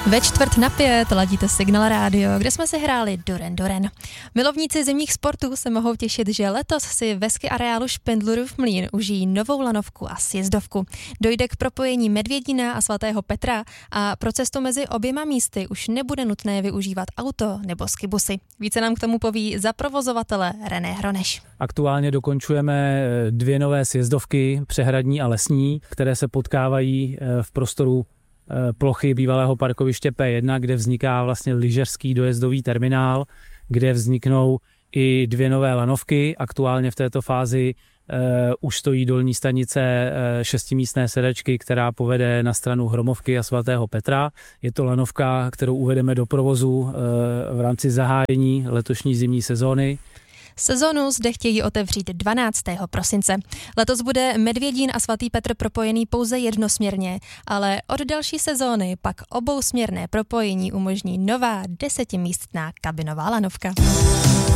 Ve 4:45 ladíte Signál Rádio, kde jsme si hráli Doren. Milovníci zimních sportů se mohou těšit, že letos si ve ski areálu Špindlurův mlýn užijí novou lanovku a sjezdovku. Dojde k propojení Medvědína a svatého Petra a pro cestu mezi oběma místy už nebude nutné využívat auto nebo skibusy. Více nám k tomu poví za provozovatele René Hroneš. Aktuálně dokončujeme 2 nové sjezdovky, přehradní a lesní, které se potkávají v prostoru plochy bývalého parkoviště P1, kde vzniká vlastně lyžařský dojezdový terminál, kde vzniknou i 2 nové lanovky. Aktuálně v této fázi už stojí dolní stanice 6místné sedačky, která povede na stranu Hromovky a svatého Petra. Je to lanovka, kterou uvedeme do provozu v rámci zahájení letošní zimní sezóny. Sezonu zde chtějí otevřít 12. prosince. Letos bude Medvědín a svatý Petr propojený pouze jednosměrně, ale od další sezóny pak obousměrné propojení umožní nová 10místná kabinová lanovka.